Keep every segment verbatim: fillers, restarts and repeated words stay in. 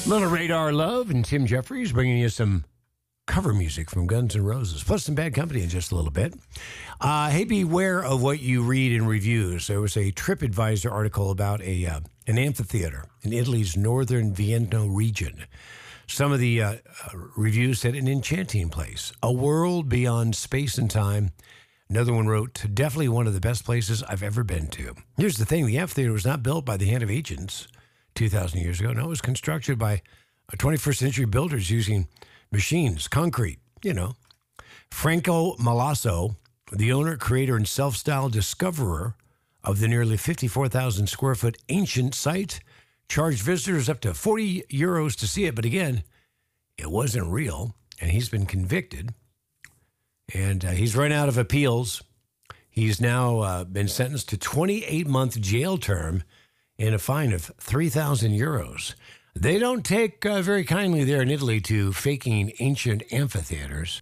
Little Radar Love and Tim Jeffries bringing you some cover music from Guns N' Roses, plus some Bad Company in just a little bit. Uh, hey, beware of what you read in reviews. There was a TripAdvisor article about a uh, an amphitheater in Italy's northern Veneto region. Some of the uh, uh, reviews said an enchanting place, a world beyond space and time. Another one wrote, definitely one of the best places I've ever been to. Here's the thing, the amphitheater was not built by the hand of ancients two thousand years ago. No, it was constructed by twenty-first century builders using machines, concrete, you know. Franco Malasso, the owner, creator, and self-styled discoverer of the nearly fifty-four thousand square foot ancient site, charged visitors up to forty euros to see it. But again, it wasn't real, and he's been convicted. And uh, he's run out of appeals. He's now uh, been sentenced to twenty-eight month jail term and a fine of three thousand euros. They don't take uh, very kindly there in Italy to faking ancient amphitheaters.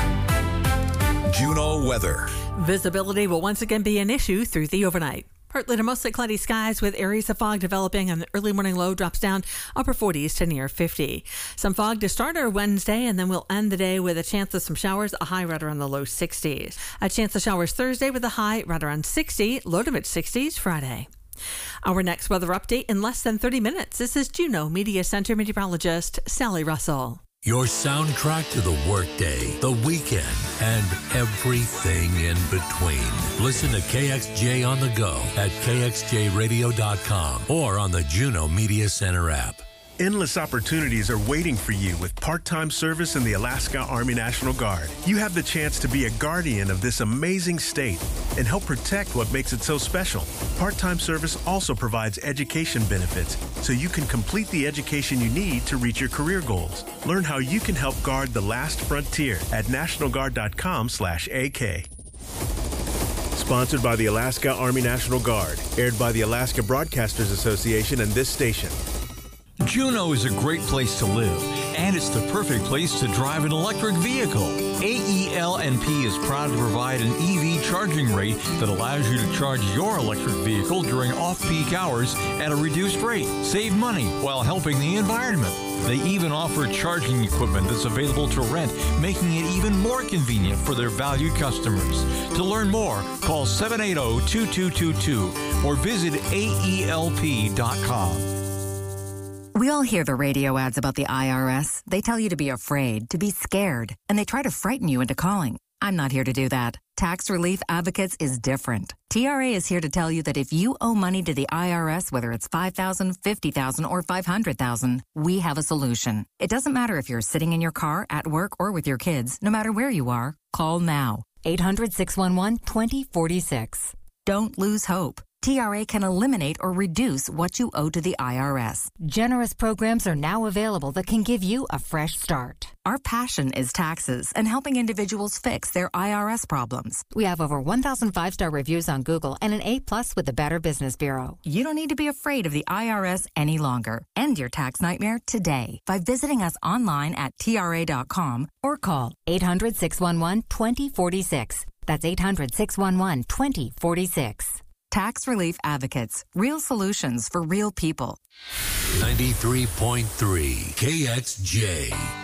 Juneau weather. Visibility will once again be an issue through the overnight. Partly to mostly cloudy skies with areas of fog developing, and the early morning low drops down upper forties to near fifty. Some fog to start our Wednesday, and then we'll end the day with a chance of some showers, a high right around the low sixties. A chance of showers Thursday with a high right around sixty, low to mid sixties Friday. Our next weather update in less than thirty minutes. This is Juneau Media Center meteorologist Sally Russell. Your soundtrack to the workday, the weekend, and everything in between. Listen to K X J on the go at K X J radio dot com or on the Juneau Media Center app. Endless opportunities are waiting for you with part-time service in the Alaska Army National Guard. You have the chance to be a guardian of this amazing state and help protect what makes it so special. Part-time service also provides education benefits, so you can complete the education you need to reach your career goals. Learn how you can help guard the last frontier at national guard dot com slash A K. Sponsored by the Alaska Army National Guard. Aired by the Alaska Broadcasters Association and this station. Juneau is a great place to live, and it's the perfect place to drive an electric vehicle. A E L N P is proud to provide an E V charging rate that allows you to charge your electric vehicle during off-peak hours at a reduced rate. Save money while helping the environment. They even offer charging equipment that's available to rent, making it even more convenient for their valued customers. To learn more, call seven eight zero, two two two two or visit A E L P dot com. We all hear the radio ads about the I R S. They tell you to be afraid, to be scared, and they try to frighten you into calling. I'm not here to do that. Tax Relief Advocates is different. T R A is here to tell you that if you owe money to the I R S, whether it's five thousand dollars, fifty thousand dollars, or five hundred thousand dollars, we have a solution. It doesn't matter if you're sitting in your car, at work, or with your kids. No matter where you are, call now. eight hundred, six one one, two zero four six. Don't lose hope. T R A can eliminate or reduce what you owe to the I R S. Generous programs are now available that can give you a fresh start. Our passion is taxes and helping individuals fix their I R S problems. We have over one thousand five-star reviews on Google and an A plus with the Better Business Bureau. You don't need to be afraid of the I R S any longer. End your tax nightmare today by visiting us online at T R A dot com or call eight hundred, six one one, two zero four six. That's eight hundred, six one one, two zero four six. Tax Relief Advocates. Real solutions for real people. ninety-three point three K X J.